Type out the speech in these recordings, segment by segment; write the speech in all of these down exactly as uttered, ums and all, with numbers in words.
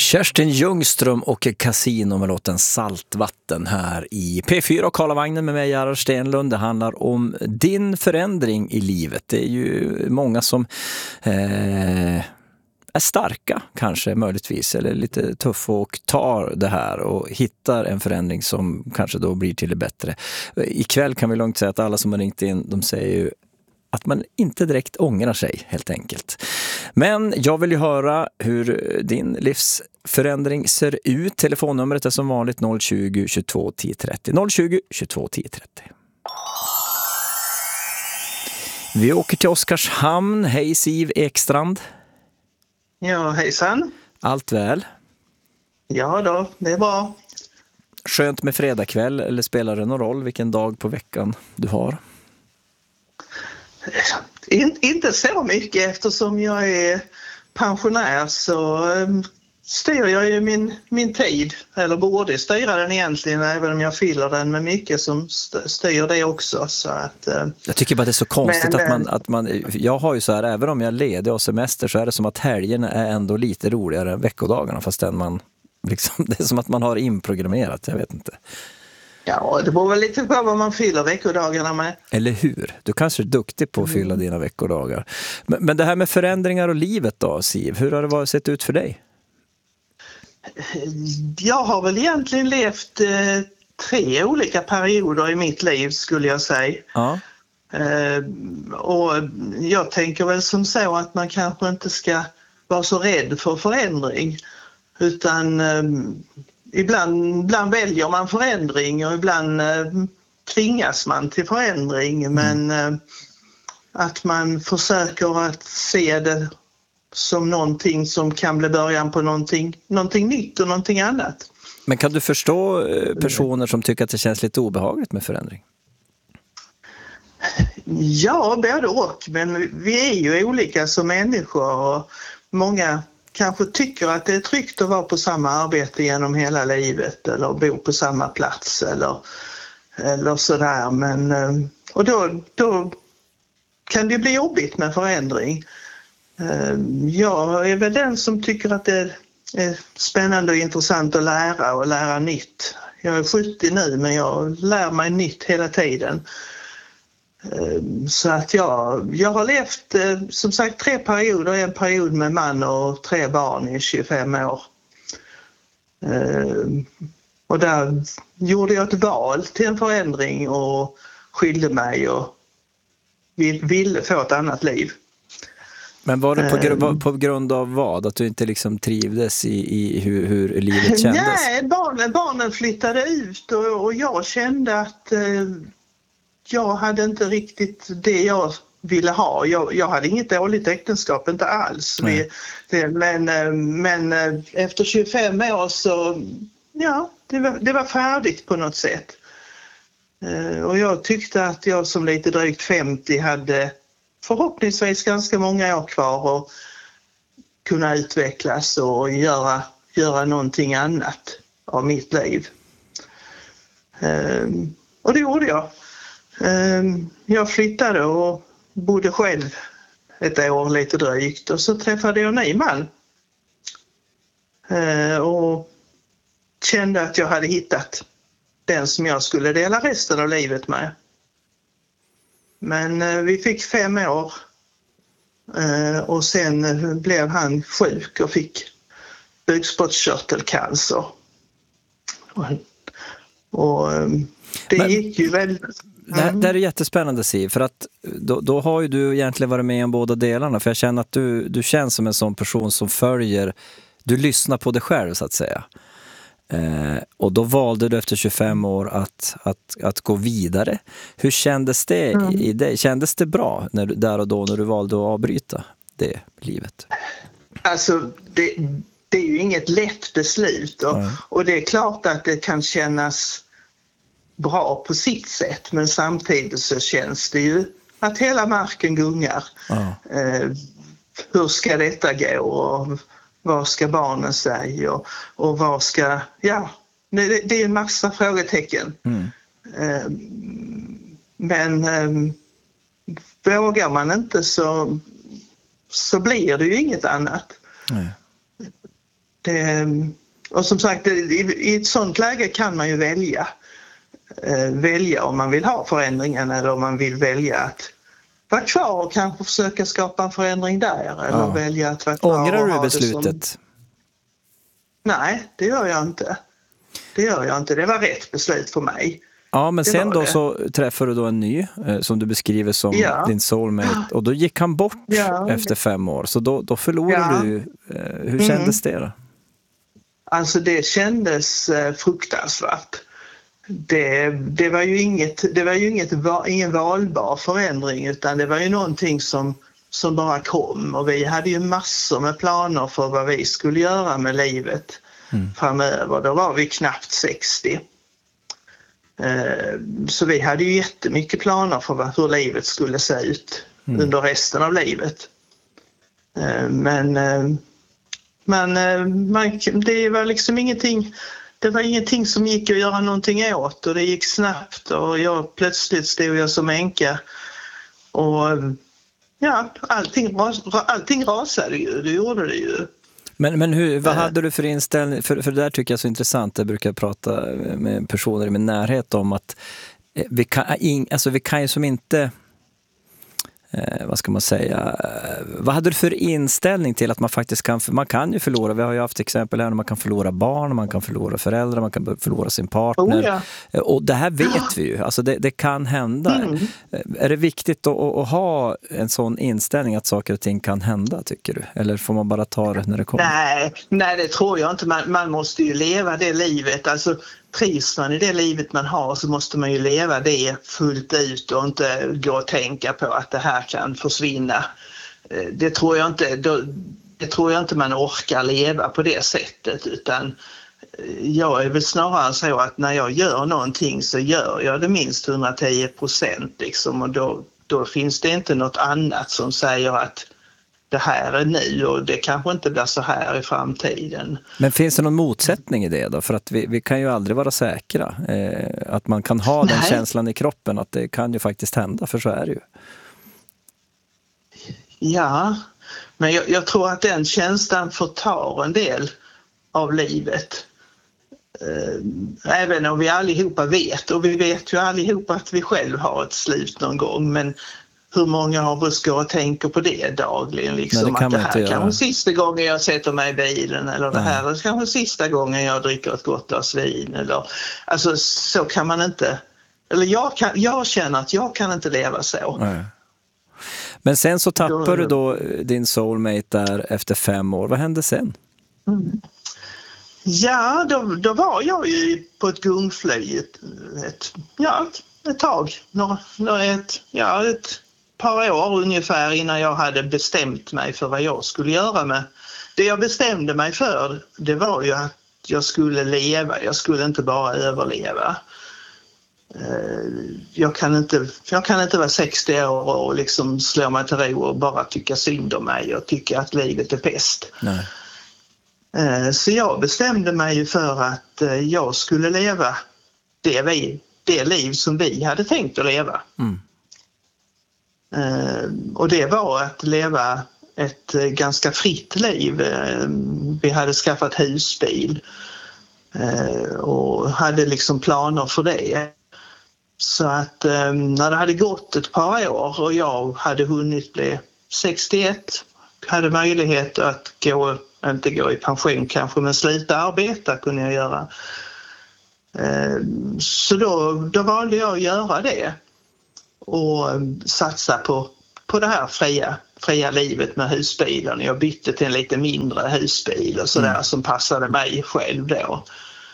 Kerstin Ljungström och Casino med låten Saltvatten här i P fyra och Karlavagnen med mig, Gerhard Stenlund. Det handlar om din förändring i livet. Det är ju många som eh, är starka kanske möjligtvis, eller lite tuffa och tar det här och hittar en förändring som kanske då blir till det bättre. Ikväll kan vi lugnt säga att alla som har ringt in, de säger ju att man inte direkt ångrar sig helt enkelt. Men jag vill ju höra hur din livsförändring ser ut. Telefonnumret är som vanligt noll tjugo, tjugotvå, tio trettio. noll tjugo, tjugotvå, tio trettio. Vi åker till Oskarshamn. Hej Siv Ekstrand. Ja, hejsan. Allt väl? Ja då, det är bra. Skönt med fredagkväll, eller spelar det någon roll vilken dag på veckan du har? In, inte så mycket, eftersom jag är pensionär så um, styr jag ju min, min tid, eller borde styra den egentligen, även om jag fyller den med mycket som styr det också. Så att, uh, jag tycker bara det är så konstigt men, att, man, att man, jag har ju så här, även om jag är ledig och semester så är det som att helgerna är ändå lite roligare än veckodagarna, fast den man, liksom, det är som att man har inprogrammerat, jag vet inte. Ja, det beror väl lite på vad man fyller veckodagarna med. Eller hur? Du kanske är duktig på att fylla mm. dina veckodagar. Men, men det här med förändringar och livet då, Siv, hur har det varit, sett ut för dig? Jag har väl egentligen levt eh, tre olika perioder i mitt liv, skulle jag säga. Ja. Eh, och jag tänker väl som så att man kanske inte ska vara så rädd för förändring, utan eh, Ibland, ibland väljer man förändring och ibland eh, tvingas man till förändring. Mm. Men eh, att man försöker att se det som någonting som kan bli början på någonting, någonting nytt och någonting annat. Men kan du förstå eh, personer som tycker att det känns lite obehagligt med förändring? Ja, både och. Men vi är ju olika som människor, och många kanske tycker att det är tryggt att vara på samma arbete genom hela livet eller bo på samma plats eller, eller sådär. Men, och då, då kan det bli jobbigt med förändring. Jag är väl den som tycker att det är spännande och intressant att lära och lära nytt. Jag är sjuttio nu, men jag lär mig nytt hela tiden. Så att jag, jag har levt som sagt tre perioder, en period med man och tre barn i tjugofem år. Och där gjorde jag ett val till en förändring och skilde mig och ville få ett annat liv. Men var det på, gr- på grund av vad? Att du inte liksom trivdes i, i hur, hur livet kändes? Nej, barnen, barnen flyttade ut och, och jag kände att jag hade inte riktigt det jag ville ha. Jag, jag hade inget dåligt äktenskap, inte alls. Vi, det, men, men efter tjugofem år så, ja, det var, det var färdigt på något sätt. Och jag tyckte att jag som lite drygt femtio hade förhoppningsvis ganska många år kvar och kunna utvecklas och göra, göra någonting annat av mitt liv. Och det gjorde jag. Jag flyttade och bodde själv ett år lite drygt, och så träffade jag en ny man och kände att jag hade hittat den som jag skulle dela resten av livet med. Men vi fick fem år och sen blev han sjuk och fick bukspottkörtelcancer. Och, och det Men... gick ju väldigt... Det här, det här är jättespännande, Siv, för att då, då har ju du egentligen varit med om båda delarna, för jag känner att du, du känns som en sån person som följer, du lyssnar på dig själv så att säga. Eh, och då valde du efter tjugofem år att, att, att gå vidare. Hur kändes det mm. i, i dig? Kändes det bra när du, där och då när du valde att avbryta det livet? Alltså det, det är ju inget lätt beslut och, mm. och det är klart att det kan kännas bra på sitt sätt, men samtidigt så känns det ju att hela marken gungar. Mm. Eh, hur ska detta gå och vad ska barnen säga och, och vad ska, ja, det, det är en massa frågetecken. Mm. Eh, men eh, vågar man inte så, så blir det ju inget annat. Mm. Det, och som sagt, i, i ett sånt läge kan man ju välja. Eh, välja om man vill ha förändringen eller om man vill välja att vara kvar och kanske försöka skapa en förändring där. Eller Ja. välja att vara kvar. Ångrar och du ha beslutet? Det som... Nej, det gör jag inte. Det gör jag inte. Det var rätt beslut för mig. Ja, men Det sen var då det. så träffade du då en ny eh, som du beskriver som Ja. din soulmate. Och då gick han bort Ja. efter fem år. Så då, då förlorade Ja. du. Eh, hur kändes det då? Alltså det kändes eh, fruktansvärt. Det, det var ju inget, det var ju inget, ingen valbar förändring utan det var ju någonting som, som bara kom. Och vi hade ju massor med planer för vad vi skulle göra med livet mm. framöver. Då var vi knappt sextio. Så vi hade ju jättemycket planer för hur livet skulle se ut mm. under resten av livet. Men, men man, det var liksom ingenting, det var ingenting som gick att göra någonting åt och det gick snabbt och jag plötsligt stod jag som änka och ja, allting, allting rasade ju, det gjorde det ju. Men, men hur, vad hade du för inställning? För, för det där tycker jag är så intressant. Jag brukar prata med personer i min närhet om att vi kan, alltså vi kan ju som inte, eh, vad ska man säga, vad hade du för inställning till att man faktiskt kan, man kan ju förlora, vi har ju haft exempel här när man kan förlora barn, man kan förlora föräldrar, man kan förlora sin partner. Oh, ja. Och det här vet vi ju, alltså det, det kan hända. Mm. Är det viktigt att, att, att ha en sån inställning att saker och ting kan hända, tycker du? Eller får man bara ta det när det kommer? Nej, nej det tror jag inte. Man, man måste ju leva det livet. Alltså trivs man i det livet man har så måste man ju leva det fullt ut och inte gå och tänka på att det här kan försvinna. Det tror jag inte, det tror jag inte man orkar leva på det sättet utan jag är väl snarare så att när jag gör någonting så gör jag det minst hundratio procent liksom och då, då finns det inte något annat som säger att det här är nu och det kanske inte blir så här i framtiden. Men finns det någon motsättning i det då? För att vi, vi kan ju aldrig vara säkra. Eh, att man kan ha den Nej. känslan i kroppen att det kan ju faktiskt hända, för så är det ju. Ja, men jag, jag tror att den känslan förtar en del av livet. Eh, även om vi allihopa vet, och vi vet ju allihopa att vi själv har ett slut någon gång, men hur många av oss går och tänker på det dagligen? Liksom, Nej, det kan att det här kanske sista gången jag sätter mig i bilen eller Nej. det här är kanske sista gången jag dricker ett gott glas vin. Eller, alltså så kan man inte, eller jag, kan, jag känner att jag kan inte leva så. Nej. Men sen så tappar du då din soulmate där efter fem år. Vad hände sen? Mm. Ja, då, då var jag ju på ett gungfly ett, ett, ja, ett tag. Några, några ett, ja, ett par år ungefär innan jag hade bestämt mig för vad jag skulle göra med. Det jag bestämde mig för, det var ju att jag skulle leva. Jag skulle inte bara överleva. Jag kan inte, jag kan inte vara sextio år och liksom slå mig till ro och bara tycka synd om mig och tycka att livet är pest. Nej. Så jag bestämde mig för att jag skulle leva det, vi, det liv som vi hade tänkt att leva. Mm. Och det var att leva ett ganska fritt liv. Vi hade skaffat husbil och hade liksom planer för det. Så att när det hade gått ett par år och jag hade hunnit bli sextioett, hade möjlighet att gå, inte gå i pension kanske, men sluta arbeta kunde jag göra. Så då, då valde jag att göra det och satsa på, på det här fria, fria livet med husbilen. Jag bytte till en lite mindre husbil och sådär mm. som passade mig själv då.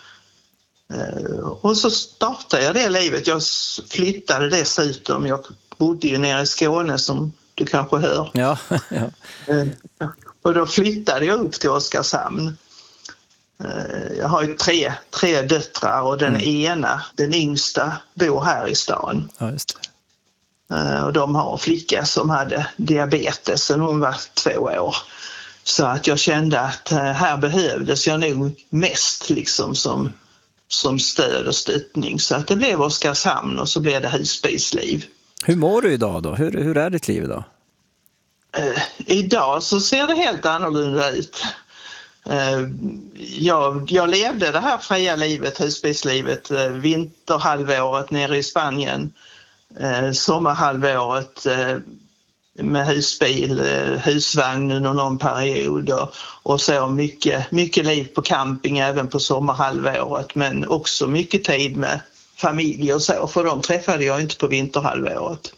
Och så startade jag det livet. Jag flyttade dessutom. Jag bodde ju nere i Skåne som du kanske hör. Ja, ja. Och då flyttade jag upp till Oskarshamn. Jag har ju tre, tre döttrar och den mm. ena, den yngsta, bor här i stan. Ja, just det. Och de har en flicka som hade diabetes sen hon var två år. Så att jag kände att här behövdes jag nog mest liksom som som stöd och stöttning. Så att det blev Oskarshamn och så blev det husbilsliv. Hur mår du idag då? Hur, hur är ditt liv idag? Uh, idag så ser det helt annorlunda ut. Jag, jag levde det här fria livet, husbilslivet, vinterhalvåret nere i Spanien, sommarhalvåret med husbil, husvagn under någon period och, och så mycket, mycket liv på camping även på sommarhalvåret, men också mycket tid med familj och så, för de träffade jag inte på vinterhalvåret.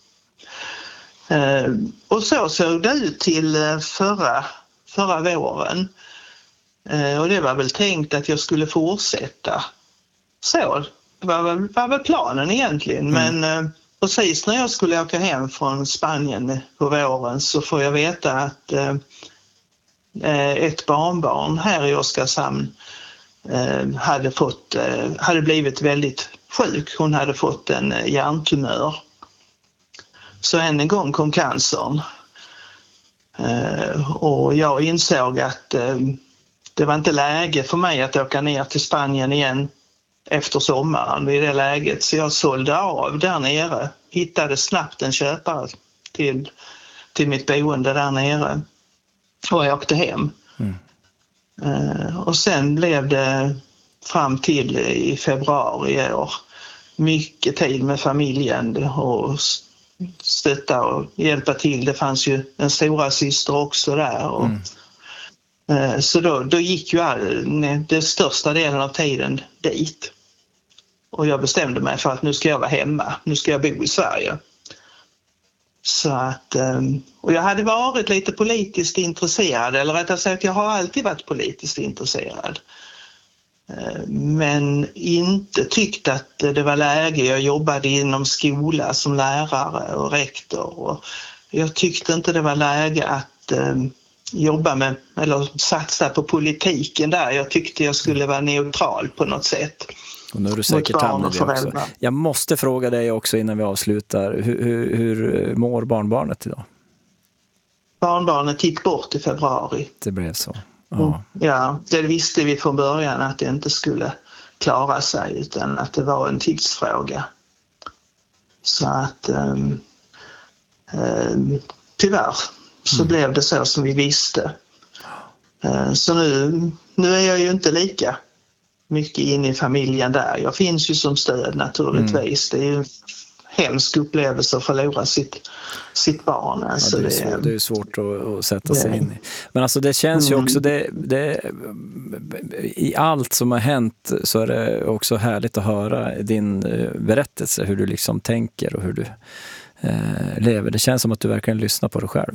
Och så såg det ut till förra, förra våren. Och det var väl tänkt att jag skulle fortsätta. Så det var väl, var väl planen egentligen. Mm. Men eh, precis när jag skulle åka hem från Spanien på våren så får jag veta att eh, ett barnbarn här i Oskarshamn eh, hade, fått, eh, hade blivit väldigt sjuk. Hon hade fått en hjärntumör. Så än en gång kom cancern. Eh, och jag insåg att eh, det var inte läge för mig att åka ner till Spanien igen efter sommaren vid det läget. Så jag sålde av där nere, hittade snabbt en köpare till, till mitt boende där nere och jag åkte hem. Mm. Uh, och sen blev det fram till i februari i år mycket tid med familjen och stötta och hjälpa till. Det fanns ju en stora syster också där och mm. Så då, då gick ju all, den största delen av tiden dit. Och jag bestämde mig för att nu ska jag vara hemma. Nu ska jag bo i Sverige. Så att, och jag hade varit lite politiskt intresserad. Eller rättare sagt, jag har alltid varit politiskt intresserad. Men inte tyckt att det var läge. Jag jobbade inom skola som lärare och rektor. Och jag tyckte inte det var läge att jobba med eller satsa på politiken där. Jag tyckte jag skulle vara neutral på något sätt. Och nu är du säkert hamnat det också. Jag måste fråga dig också innan vi avslutar. Hur, hur, hur mår barnbarnet idag? Barnbarnet gick bort i februari. Det blev så. Ja. Ja, det visste vi från början att det inte skulle klara sig utan att det var en tidsfråga. Så att um, um, tyvärr så mm. blev det så som vi visste. Så nu, nu är jag ju inte lika mycket inne i familjen där. Jag finns ju som stöd naturligtvis. Mm. Det är ju en hemsk upplevelse att förlora sitt, sitt barn. Alltså ja, det, är svårt, det är svårt att, att sätta sig in i. Men alltså det känns ju också, det, det, i allt som har hänt så är det också härligt att höra din berättelse, hur du liksom tänker och hur du eh, lever. Det känns som att du verkligen lyssnar på dig själv.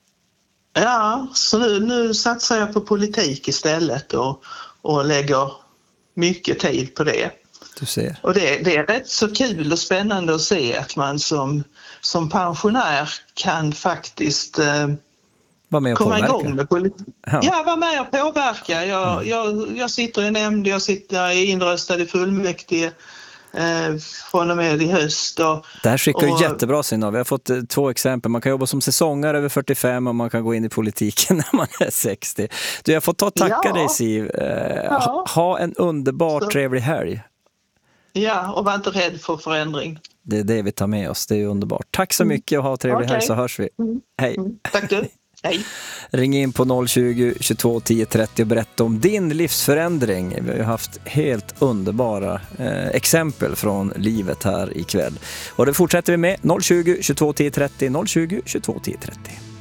Ja, så nu, nu satsar jag på politik istället och, och lägger mycket tid på det. Du ser. Och det, det är rätt så kul och spännande att se att man som, som pensionär kan faktiskt eh, Var med och komma påverka. igång med politik. Ja. ja, vara med och påverka. Jag, mm. jag, jag sitter i nämnd, jag sitter inröstad i fullmäktige Eh, från och med i höst. Och, det här skickar och, ju jättebra signal. Vi har fått eh, två exempel. Man kan jobba som säsongare över fyrtiofem och man kan gå in i politiken när man är sextio. Du, jag får ta och tacka ja. dig, Siv. Eh, ja. ha, ha en underbar, så. trevlig helg. Ja, och var inte rädd för förändring. Det är det vi tar med oss. Det är underbart. Tack så mycket och ha en trevlig okay. helg så hörs vi. Mm. Hej. Mm. Tack du. Hej. Ring in på noll tjugo, tjugotvå, tio trettio och berätta om din livsförändring. Vi har ju haft helt underbara eh, exempel från livet här ikväll. Och det fortsätter vi med noll tjugo, tjugotvå, tio trettio, noll tjugo, tjugotvå, tio trettio.